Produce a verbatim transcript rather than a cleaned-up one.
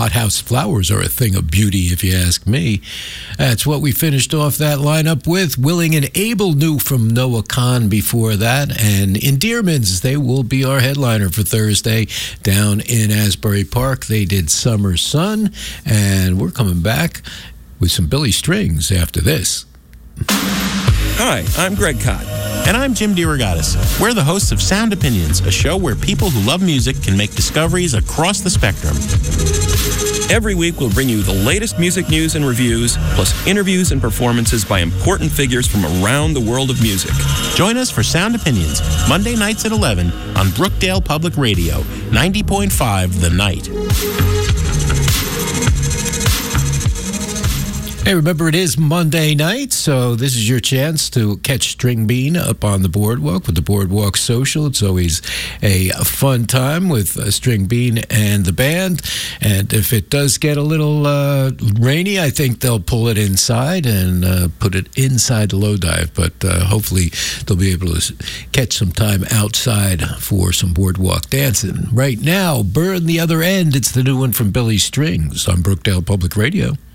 hothouse flowers are a thing of beauty, if you ask me. That's what we finished off that lineup with. Willing and Able, new from Noah Kahan before that. And Endearments, they will be our headliner for Thursday down in Asbury Park. They did Summer Sun, and we're coming back with some Billy Strings after this. Hi, I'm Greg Kot. And I'm Jim DeRogatis. We're the hosts of Sound Opinions, a show where people who love music can make discoveries across the spectrum. Every week, we'll bring you the latest music news and reviews, plus interviews and performances by important figures from around the world of music. Join us for Sound Opinions, Monday nights at eleven on Brookdale Public Radio, ninety point five The Night. Hey, remember, it is Monday night, so this is your chance to catch String Bean up on the Boardwalk with the Boardwalk Social. It's always a fun time with uh, String Bean and the band. And if it does get a little uh, rainy, I think they'll pull it inside and uh, put it inside the low dive. But uh, hopefully they'll be able to catch some time outside for some boardwalk dancing. Right now, Burn the Other End. It's the new one from Billy Strings on Brookdale Public Radio.